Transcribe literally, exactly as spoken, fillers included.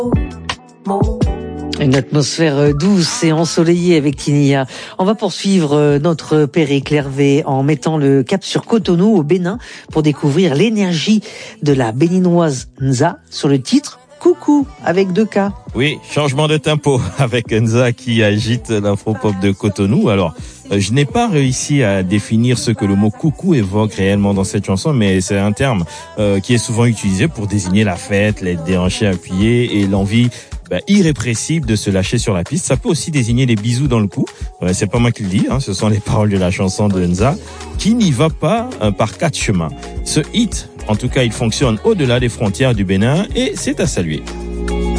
Une atmosphère douce et ensoleillée avec Kinia. On va poursuivre notre périple Hervé en mettant le cap sur Cotonou au Bénin pour découvrir l'énergie de la béninoise Nza sur le titre Coucou avec deux K. Oui, changement de tempo avec Nza qui agite l'afro-pop de Cotonou. Alors, je n'ai pas réussi à définir ce que le mot coucou évoque réellement dans cette chanson, mais c'est un terme euh, qui est souvent utilisé pour désigner la fête, les déhanchés appuyés et l'envie bah, irrépressible de se lâcher sur la piste. Ça peut aussi désigner les bisous dans le cou. Ouais, c'est pas moi qui le dis, hein, ce sont les paroles de la chanson de Nza qui n'y va pas euh, par quatre chemins. Ce hit, en tout cas, il fonctionne au-delà des frontières du Bénin et c'est à saluer.